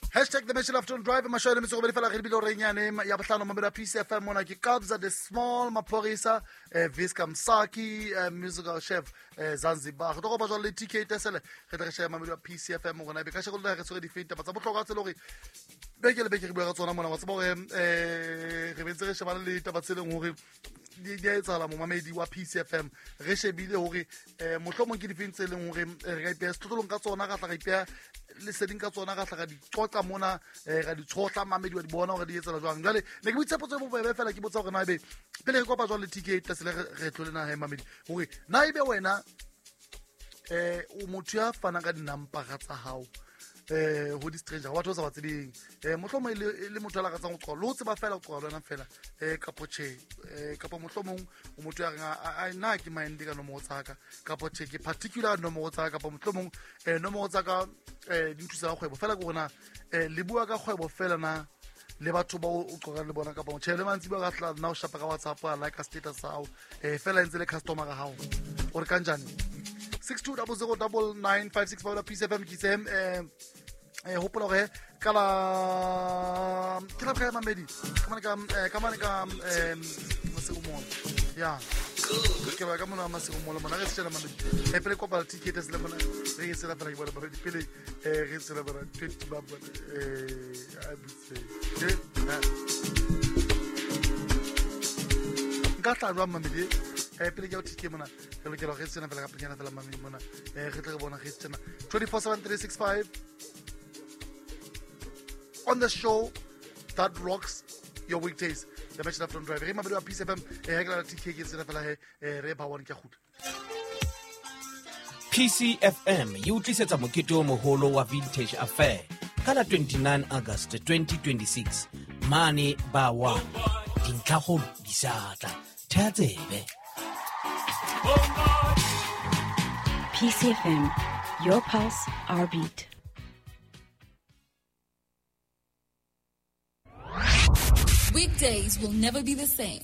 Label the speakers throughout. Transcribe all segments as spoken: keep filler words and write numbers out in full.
Speaker 1: Hashtag the Mission Afternoon Drive. Mashwele mitso gobedi fela re bile re nyane ya bohlano mamela P C F M mona ke Kabza the Small Maphorisa eh Viska Msaki eh, musical chef eh, Zanzibar. Go go ba jwa le T K Tesele re re shaya mamela P C F M mona be ka shego le re tsore di feta ba tsa botlhokwa tse le gore beke le beke re bua ka tsona mona wa tsebo eh re bentse re shebana le taba tseleng hore di di etsala mo mamedi wa P C F M re shebile hore eh mohlomong ke di fintse leng hore re ga ipea stotolong ka tsona ga tla ga ipea le seding ka tsona ga tla ga di tsoqa mona ga di tshotla mamedi wa di bona hore di etsela jwang jwale ne ke botsa potso bo bebe fela ke botsa hore na ibe pele re kopa jwang le T K Tesele re tlole na he mamedi hore na ibe wena eh o motho ya fana ka dinampa ga tsa hao eh ho di stranger wa tlosa ba tseding eh mohlomong le motho la ka tsang go tsoa lo tseba fela go tsoa lona fela eh kapoche eh kapo mohlomong o motho ya nga a na ke mind ka no mo tsaka kapoche ke particular no mo tsaka kapo mohlomong eh no mo tsaka eh di thusa kgwebo fela go rona eh le bua ka kgwebo fela na le batho ba o qoga le bona ka ba tshele mantsi ba ga tla na o shapa ka WhatsApp a like a status sao eh fela ntse le customer ga hao o re kanjani six two zero zero nine nine five six five P C F M ki sem eh eh hopola re kala kala ka mamedi kamane ka kamane ka eh masego mo ya ke ba ka mona masego mo le mona re tsela mamedi e pele ko ba ticket se le mona re se la fela ba ba pele eh re se la ba twenty ba eh I would say ka tla rwa mamedi e pele ke o ticket mona re le ke lo re tsena fela ka penya fela mamedi mona eh re tle re bona re tsena twenty-four seven three sixty-five on the show that rocks your weekdays. The Mission Afternoon Drive. Re mabedi wa P C F M e hekela T K ke tsena fela he re ba one ke khut.
Speaker 2: P C F M you tlisetsa mokete o moholo wa Vintage Affair ka la twenty-nine August twenty twenty-six. Mane ba wa dintlhago di satla tsebe.
Speaker 3: P C F M, your pulse, our beat.
Speaker 4: Weekdays will never be the same.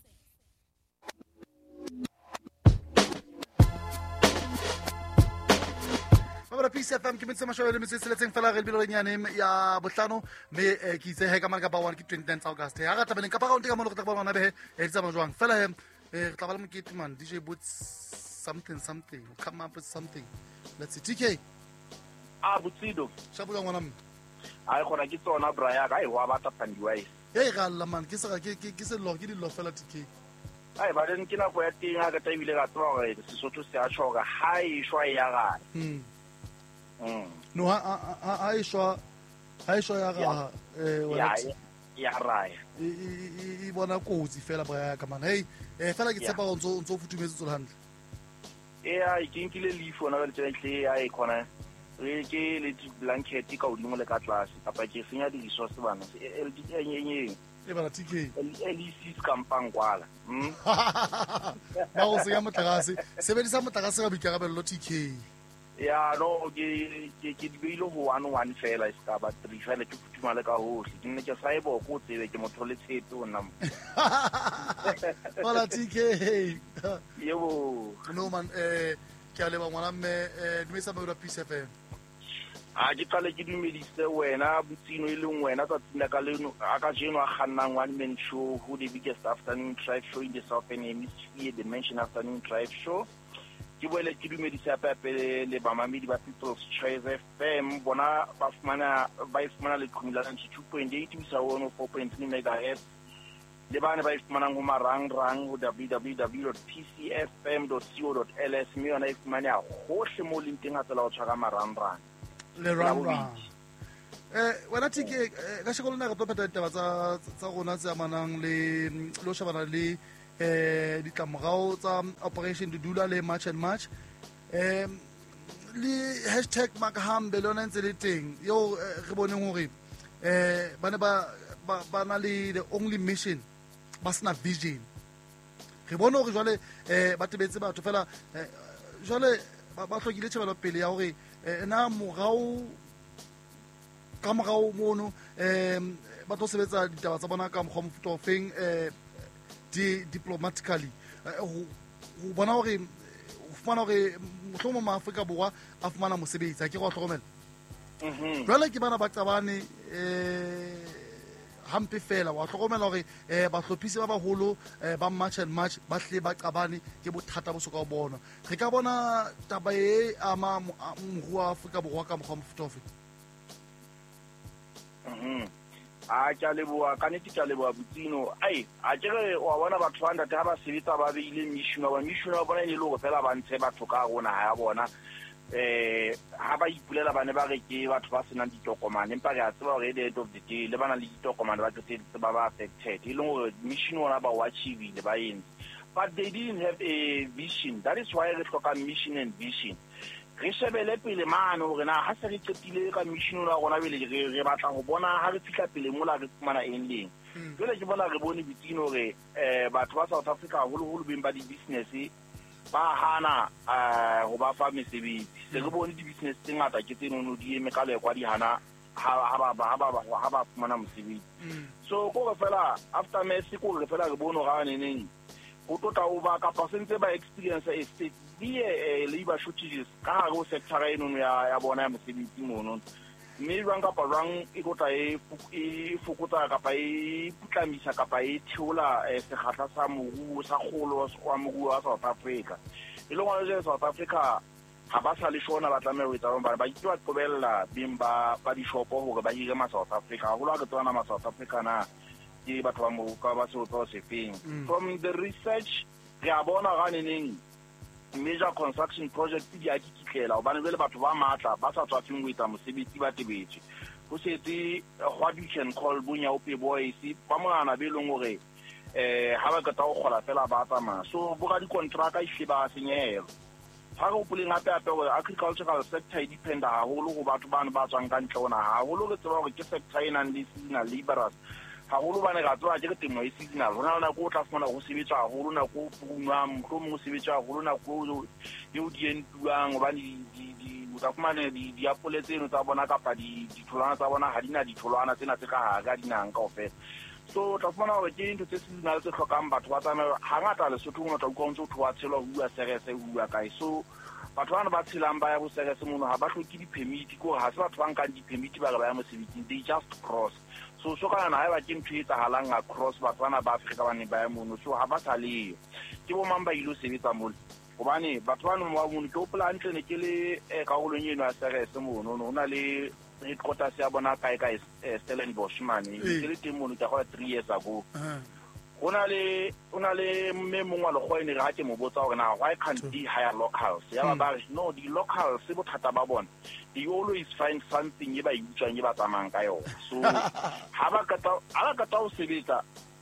Speaker 1: Mabara P C F M ke metse mashwele metse seletseng fela re bile nyane ya bohlano me ke itse he ka mana ka ba one ke twenty-nine August ha ga tabeleng ka ba ka ka mo go tla ba bona be e tsa jwang fela he re tla ba le mokete man D J Boots something something come up with something. Let's see T K
Speaker 5: a butsido
Speaker 1: shabulo ngwana m
Speaker 5: ai gona ke tsona braya ga e wa ba tapandiwa e
Speaker 1: hey ga la man ke sa ke ke se lo ke di lo fela T K
Speaker 5: ai ba den ke na go ya teng ga ta ibile ga tsoga re se sotho se a tshoga hai shwa ya ga
Speaker 1: mm
Speaker 5: mm
Speaker 1: no ha ha ha shwa ha shwa ya ga eh
Speaker 5: ya ya raya
Speaker 1: i bona kotsi fela ba ka man hey eh fela ke tsepa go ntso ntso futumetse tso handle
Speaker 5: e ai ke nkile leafo na le tsentle ai khona re ke le blanket ka odimo le ka tlase kapa ke senya di resource bana e le dinyenyeng
Speaker 1: e bana T K
Speaker 5: L E C kampang kwala hm
Speaker 1: ba go se ya motlagase sebedisa motlagase ga boikarabelo T K
Speaker 5: ya no ke ke ke di beilo ho one one fela ska ba three fela ke futumale ka hohle ke nne ke saibo ko tsebe ke motho le tshepe o nna
Speaker 1: wala T K
Speaker 5: yebo
Speaker 1: no man eh ke a leba ngwana mme eh dumisa ba P C F M
Speaker 5: a ke tla le ke dumedise wena butsino e leng wena tsa tsina ka leno a ka jeno a kgannang one man show who the biggest afternoon drive show in the southern hemisphere, the Mention Afternoon Drive Show. Ke boele ke dumedise a pele le bamamedi ba People's Choice F M bona ba fumana ba fumana le khumila ninety-two point eight bisa one four point three megahertz le bana ba ifumana go marang rang go w w w dot p c f m dot co dot l s mme yona e fumana gohle mo lenteng a tsela o tshwara marang rang
Speaker 1: le rang rang eh wena T K ka shegolona ga topeta ditaba tsa tsa gona tsa manang le lo shabana le eh ditlamorao tsa operation Dudula le March and March eh le hashtag Makahambe lona ntse le teng yo re boneng hore eh bana ba ba na le the only mission ba sna vision re bona hore jwale eh ba tebetse batho fela jwale ba hlokile tshebelo pele ya hore na morao ka morao mono eh ba tlo sebetsa ditaba tsa bona ka mogwa mofuta o feng eh di diplomatically go bona hore o fumana hore mohlomong ma Afrika Borwa a fumana mosebetsi a ke go tlhokomela jwale ke bana ba Qabane um hampe fela wa tlhokomela gore um bahlophisi ba bagolo ba March and March ba hle ba Qabane ke bothata bo soka o bona re ka bona taba e ama moruo wa Afrika Borwa ka mokgwa mofutofe
Speaker 5: a tja leboa ka nete tja leboa Botsino ai a kere wa bona batho ba ntate ha ba sebetsa ba beile mission ba mission ba bona e le go fela ba ntshe batho ka rona ha ya bona eh ha ba ipulela bane ba re ke batho ba senang ditokomane empa re a tseba gore at the end of the day le bana le ditokomane ba tse ba ba affected e leng gore mission ona ba wa achievile ba eng but they didn't have a vision. That is why re hloka mission and vision. Re shebele pele mane hore na ha se re tsetile ka mission ona rona bele re batla go bona ha re fitla pele mola re fumana ending jole ke bona re bone Botsino hore eh batho ba South Africa holo holo beng ba di business ba hana eh go ba fa mesebetsi se re bone di business tse ngata ke tse nono di eme ka le kwa di hana ha ba ha ba ha ba fumana mosebetsi so go re fela after Messi go re fela re bone ga neneng go tota o ba ka pasentse ba experience e state di e labor shortages ka go sector eno ya ya bona ya mosebetsi mono mme rang ka parang e go ta e e fokotsa ka pa e putlamisa ka pa e theola se gatla sa moruo sa golo wa moruo wa South Africa e le ngwana le South Africa ha ba sa le shona ba tlameha ho etsa ba ba itwa qobella bimba ba di shopo hore ba hire ma South Africa ho la ke tswana ma South Africa na ke batho ba mo ka ba se o tse feng from the research re a bona ga neneng major construction project di a kitlela ba ne le batho ba matla ba sa tswafeng go etsa mosebetsi ba tebetse go setse what you can call bunya ope boys ba mona be leng gore eh ha ba ka ta go gola fela ba tsama so bo ga di contract e sheba senyelo ha go puleng ape ape gore agricultural sector e depend ha holo go batho ba ba tswang ka ntle ona ha holo re tseba gore ke sector ena le sina laborers ha holo ba ne ga tswa ke temo e signal rona na go tla fona go sebetsa holo na go punwa mtlo mo sebetsa holo na go yo di entuang ba di di uta kumane di di apole tseno tsa bona ka pa di ditholwana tsa bona ha dina ditholwana tsena tse ka ga dinang ka ofela so tla fona gore ke into tse signal tse tlhokang batho ba tsama ha ngata le sotho mo tla go ntse o tshela o bua serese o bua kae so batho bana ba tshelang ba ya bo serese mono ha ba hloki di permit ko ha se batho ba nkang di permit ba ga ba ya mosebetsing they just cross so so kana na ba ke ntshitsa halang a cross batho bana ba Afrika ba ne ba ya mono so ha ba sa le ke bo mamba ilo sebetsa mo gobane batho bana mo mono ke o plan tle ne ke le ka go lonyeno a serese mono no na le headquarters ya bona kae ka Stellenbosch mane ke le teng mono ka go three years ago ona le ona le me mongwa le go ene ga ke mo botsa gore na why can't they hire locals ya ba ba no di locals se bothata ba bona they always find something e ba iutswang e ba tsamang ka yona so ha ba ka ta ala ka ta o sebetsa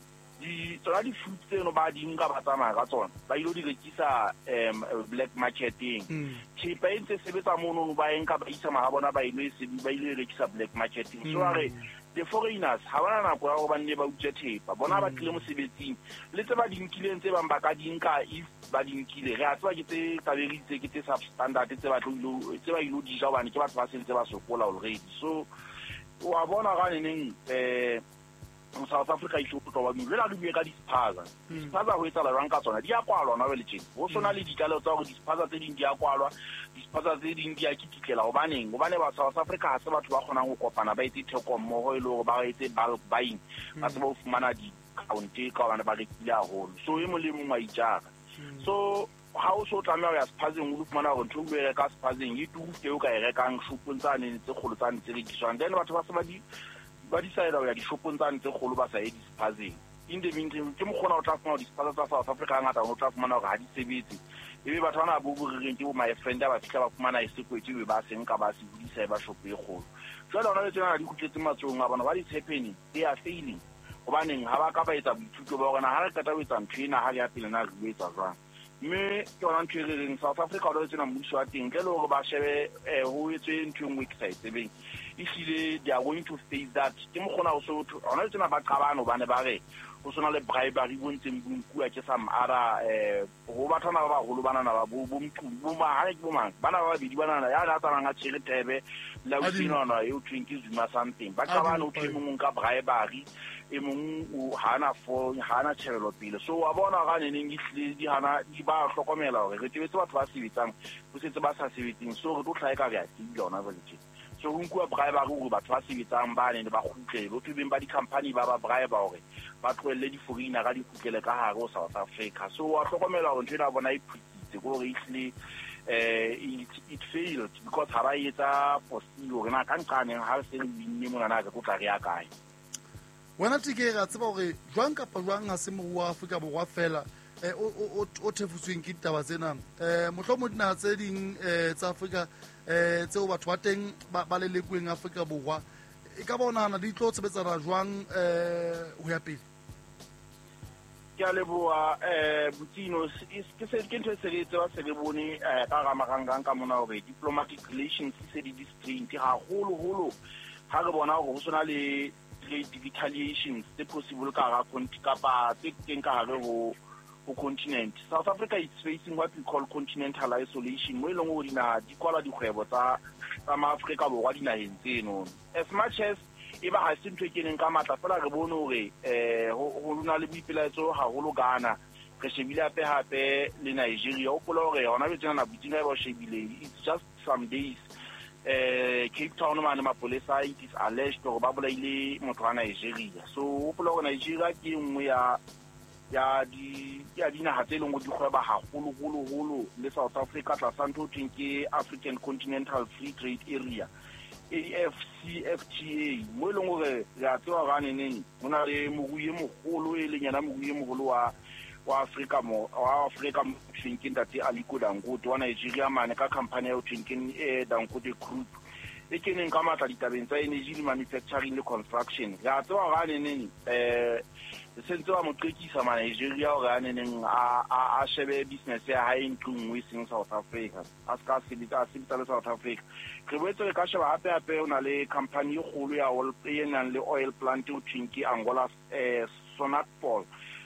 Speaker 5: di tsona di food tseno ba di nka ba tsamaya ka tsona ba ilo di rekisa um black marketing chepa entse sebetsa mono ba enka ba isa ma bona ba ilo se ba ilo rekisa black marketing so are the foreigners ha bana na go ba nne ba utse thepa bona ba tlile mo sebetsing le tse ba dinkileng tse ba mba ka dinka if ba dinkile re a tswa ke tse taberitse ke tse substandard tse ba tlo tse ba ilo di ja bana ke batho ba sentse ba sokola already so wa bona ga neneng eh South Africa itsho go tloba mme la di ka di spaza spaza go etsa la rang ka tsona di a kwalwa na le tsheng go sona le dikalo tsa go di spaza tse ding di a kwalwa di spaza tse ding di a kititlela go baneng go bane ba South Africa ha se batho ba kgonang go kopana ba itse theko mmogo ile go ba itse bulk buying ba se ba fumana di account ka bana ba rekile a holo so e mo le mo maitjaka so ha o so tlameha ya spazing o fumana go ntho be ka spazing e tu ke o ka e rekang shopong tsa ne tse kgolo tsa ntse rekiswang then batho ba se ba di ba di saela ya di shopong tsa ntse kgolo ba sa e di spazing in the meantime ke mo khona o tla fumana di spaza tsa South Africa ngata o tla fumana go ha di sebetse ebe batho bana bo bureng ke bo my friend ba fitla ba fumana e sekwetse be ba seng ka ba se budisa ba shop e kgolo jwale ona le tsena di kutletse matsong a bona what is happening they are failing gobaneng ha ba ka ba etsa boithuto ba gona ha re ka ta o etsa nthina ha ya pele na re etsa jwang mme ke ona ntho e reng South Africa o tsena mmuso wa teng ke le gore ba shebe ho etse ntho ngwe ke sa itsebeng ifile they are going to face that ke mo gona o so ona tsena ba qabano bane ba re go sona le bribery bontseng bunkua ke sa mara eh go bathana ba bagolo bana na ba bo mtu bo ma ha ke bo mang bana ba bidi bana ya la tsa nga tshele tebe la o tsina na yo twinki zuma something ba qabano o tshimong ka bribery e mong o hana for hana tshelo pele so wa bona ga neng ihle di hana di ba hlokomela gore re tebetse batho ba sebetsang go setse ba sa sebetseng so re tlo tlhaeka ga di yona ba letse so go nkwa bribe go batho ba sebetsang ba ne ba khutlele bo tubeng ba di company ba ba bribe hore ba tloelle di foreigner ga di khutlele ka hare go South Africa. So wa hlokomela go ntse na bona iphutse go re isle eh it, it failed because ha ba etsa posilo rena ka nqane ha se binne mona na ka go tla re ya kae.
Speaker 1: Wena tike ga tseba gore jwang ka pa jwang ha se mo wa Afrika borwa fela eh o o thefutsweng ke ditaba tsena eh mohlomo dina tse ding eh tsa Afrika eh tseo batho ba teng ba le lekweng Afrika borwa e ka bona na di tlo tsebetsana jwang eh ho ya pele.
Speaker 5: Ke a leboa eh Butino ke se ke ntse se re tsewa se re bone eh ka ga magangang ka mona hore diplomatic relations se di distraint ha holo holo ha re bona go sona le trade retaliations tse possible ka ga konti kapa tse teng ka gare ho ho continent. South Africa is facing what we call continental isolation mo eleng go dina di kwala dikgwebo tsa tsa maAfrika borwa dinaheng tseno. As much as e ba ga se ntwe keneng ka matla fela re bone hore eh ho lona le boipelaetso ha holo Ghana re shebile ape hape le Nigeria o pola hore hona be tsena na butinga ba shebile. It's just some days eh Cape Town mane mapolesa it is alleged gore ba bolaile motho wa Nigeria. So o pola hore Nigeria ke nngwe ya ya di ya dina ha tseleng go di kgweba ha holo holo holo le South Africa tla santo tweng ke African Continental Free Trade Area A F C F T A mo leng gore ya tsewa ga neneng mona le moguye mogolo e leng yana moguye mogolo wa wa Africa mo wa Africa mo thinking that Aliko Dangote wa Nigeria mane ka company ya thinking e Dangote Group e keneng ka matla ditabeng tsa energy le manufacturing le construction ya tsewa ga neneng eh sentse wa moqekisa ma Nigeria o ga neneng a a shebe business ya ha intungwe sing South Africa aska sibita sibita le South Africa re boetse re ka sheba hape hape ona le company e golo ya oil e nang le oil plant o thinki Angola eh Sonangol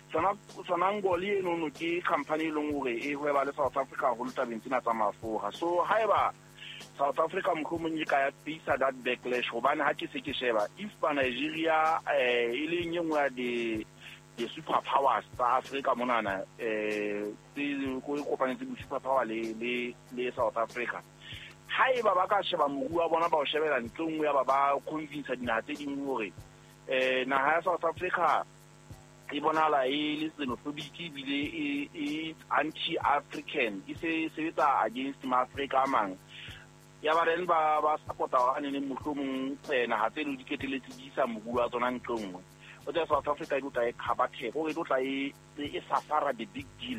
Speaker 5: Sonangol e no no ke company e leng hore e hweba le South Africa go lta bentsina tsa mafura. So haeba South Africa mkhomong ka ya pisa that backlash gobane ha ke se ke sheba if ba Nigeria eh ile nyengwe ya de the super powers tsa Africa monana eh tse go ikopanetse di super power le le le South Africa haeba ba ka sheba mogu wa bona ba o shebela ntlongwe ya ba ba convince dinaha tse dingwe hore eh naha ya South Africa e bonala e le xenophobic bile e anti-African e se sebetsa against ma-Africa amang ya ba reng ba ba supporta ga ne mohlomong naha tse di keteletse di sa mogu wa tsona ntlongwe o tla South Africa e tla e khabathe go e tla e e safara the big deal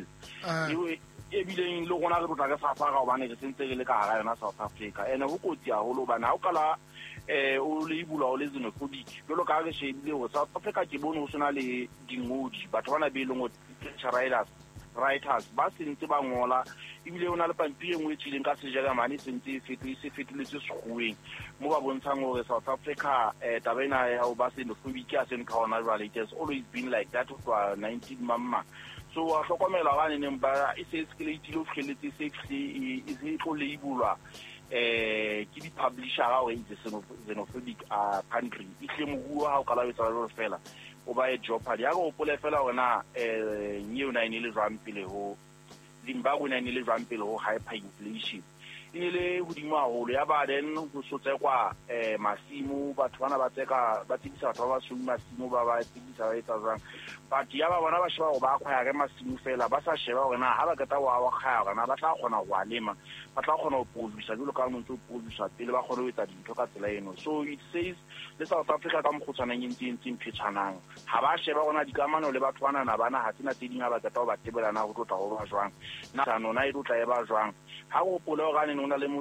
Speaker 5: e bile le gona re tla ka safara go bana ke sentse re le ka ga yona South Africa ene go kotsi a holo bana o kala eh o le ibula o le xenophobic lo ka re shebile go South Africa ke bone go sona le dingodi batho bana be le ngo writers writers ba sentse ba ngola ibile ona le pampiri engwe tshileng ka sejela mane sentse fetile se fetile se segweng mo ba bontshang gore South Africa eh tabena ya o ba xenophobic a sen ka ona jwale it has always been like that for nineteen mamma. So a hlokomela ga neng ba e se escalate lo fitlheletse se e e go labelwa eh ke di publisher ga o itse xenophobic a country e tle mo bua ha o kala betsa lo fela o ba e jeopardy ya go pole fela ona eh new nine ile jwang pele ho Zimbabwe nine ile jwang pele ho hyperinflation ile hodimo haholo ya ba then go sotsekwa eh masimo batho bana ba tseka ba tibisa batho ba ba sumi masimo ba ba tibisa ba etsa jwang but ya ba bona ba sheba go ba khaya re masimo fela ba sa sheba gore na ha ba keta wa wa khaya kana ba tla kgona go alema ba tla kgona go produce jalo ka montse o produce pele ba kgona go etsa dintho ka tsela eno. So it says le South Africa ka mokgotsana nyentse ntse mphetsanang ha ba sheba gona dikamano le batho bana na bana ha tsena tsedinga ba keta go ba tebelana go tlotla go ba jwang na tsano na e tlotla e ba jwang ha go pola ga ne ona le